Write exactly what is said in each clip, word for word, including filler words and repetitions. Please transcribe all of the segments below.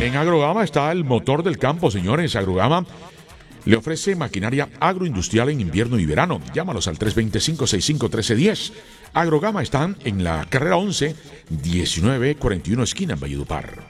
En Agrogama está el motor del campo, señores. Agrogama le ofrece maquinaria agroindustrial en invierno y verano. Llámalos al tres dos cero, cinco seis cinco, uno tres uno cero. Agrogama están en la carrera once, diecinueve cuarenta y uno esquina en Valledupar.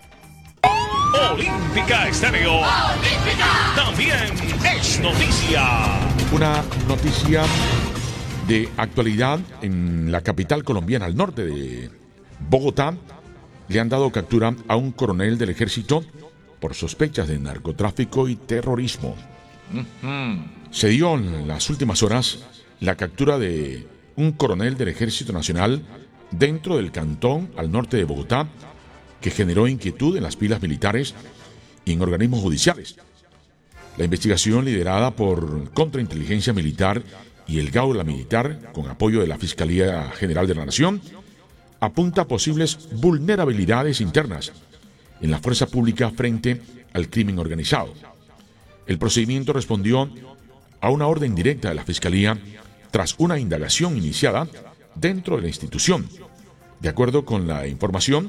Olímpica Estéreo. Olímpica. También es noticia. Una noticia de actualidad en la capital colombiana, al norte de Bogotá. Le han dado captura a un coronel del ejército por sospechas de narcotráfico y terrorismo. Uh-huh. Se dio en las últimas horas la captura de un coronel del Ejército Nacional dentro del cantón al norte de Bogotá, que generó inquietud en las filas militares y en organismos judiciales. La investigación, liderada por Contrainteligencia Militar y el Gaula Militar, con apoyo de la Fiscalía General de la Nación, apunta a posibles vulnerabilidades internas en la fuerza pública frente al crimen organizado. El procedimiento respondió a una orden directa de la Fiscalía tras una indagación iniciada dentro de la institución. De acuerdo con la información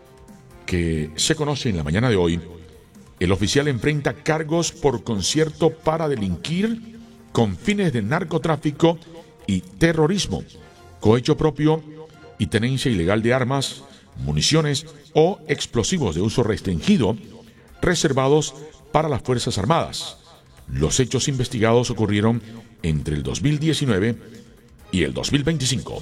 que se conoce en la mañana de hoy, el oficial enfrenta cargos por concierto para delinquir con fines de narcotráfico y terrorismo, cohecho propio y tenencia ilegal de armas, municiones o explosivos de uso restringido reservados para las Fuerzas Armadas. Los hechos investigados ocurrieron entre el dos mil diecinueve y el dos mil veinticinco.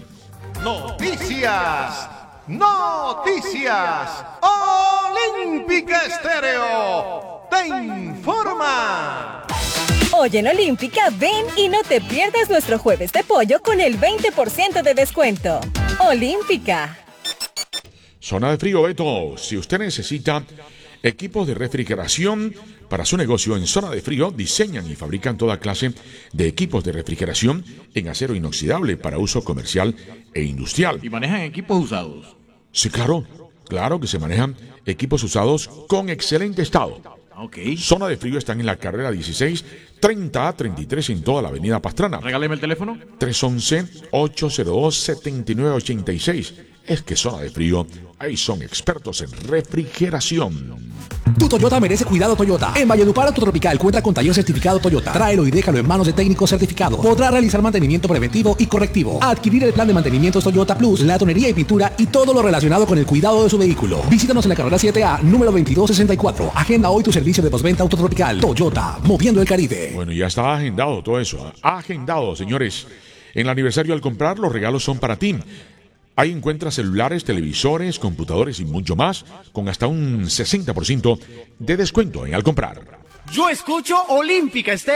Noticias, noticias, Olímpica Estéreo te informa. Hoy en Olímpica, ven y no te pierdas nuestro jueves de pollo con el veinte por ciento de descuento. Olímpica. Zona de frío, Beto. Si usted necesita equipos de refrigeración para su negocio en Zona de Frío, diseñan y fabrican toda clase de equipos de refrigeración en acero inoxidable para uso comercial e industrial. ¿Y manejan equipos usados? Sí, claro. Claro que se manejan equipos usados con excelente estado. Okay. Zona de Frío están en la carrera dieciséis, treinta a treinta y tres en toda la avenida Pastrana. Regáleme el teléfono. tres once, ocho cero dos, siete nueve ocho seis. Es que Zona de Frío, ahí son expertos en refrigeración. Tu Toyota merece cuidado, Toyota. En Valledupar Autotropical cuenta con taller certificado Toyota. Tráelo y déjalo en manos de técnicos certificados. Podrá realizar mantenimiento preventivo y correctivo. Adquirir el plan de mantenimientos Toyota Plus, la tonería y pintura y todo lo relacionado con el cuidado de su vehículo. Visítanos en la carrera siete A, número veintidós sesenta y cuatro. Agenda hoy tu servicio de postventa Autotropical. Toyota, moviendo el Caribe. Bueno, ya está agendado todo eso. Agendado, señores. En el aniversario, al comprar, los regalos son para ti. Ahí encuentras celulares, televisores, computadores y mucho más, con hasta un sesenta por ciento de descuento en al comprar. Yo escucho Olímpica Estéreo.